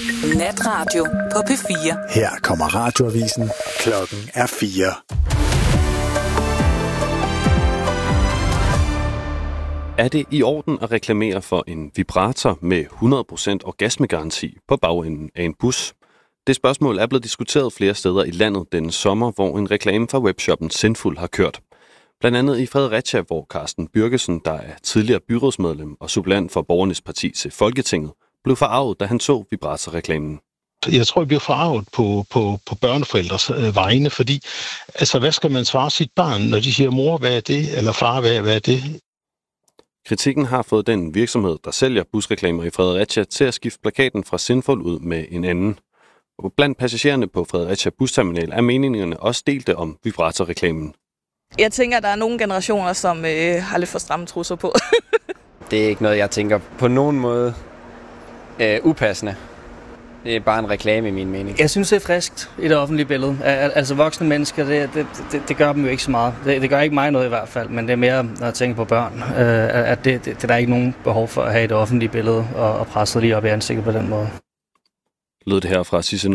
Natradio på P4. Her kommer radioavisen. Klokken er 4. Er det i orden at reklamere for en vibrator med 100% orgasmegaranti på bagenden af en bus? Det spørgsmål er blevet diskuteret flere steder i landet denne sommer, hvor en reklame fra webshoppen Sinful har kørt. Blandt andet i Fredericia, hvor Carsten Bürgesen, der er tidligere byrådsmedlem og suppleant for Borgernes Parti til Folketinget, blev forarvet, da han så vibratorreklamen. Jeg tror, jeg bliver forarvet på børneforældres vegne, fordi altså, hvad skal man svare sit barn, når de siger, mor, hvad er det? Eller far, hvad er det? Kritikken har fået den virksomhed, der sælger busreklamer i Fredericia, til at skifte plakaten fra Sinful ud med en anden. Og blandt passagererne på Fredericia Busterminal er meningerne også delte om vibratorreklamen. Jeg tænker, at der er nogle generationer, som har lidt for stramme trusser på. Det er ikke noget, jeg tænker på nogen måde upassende. Det er bare en reklame i min mening. Jeg synes, det er friskt i det offentlige billede. Altså voksne mennesker, det gør dem jo ikke så meget. Det gør ikke mig noget i hvert fald, men det er mere, når jeg tænker på børn, at det der er ikke nogen behov for at have i det offentlige billede og presse lige op i ansigtet på den måde. Lød det her fra Sisse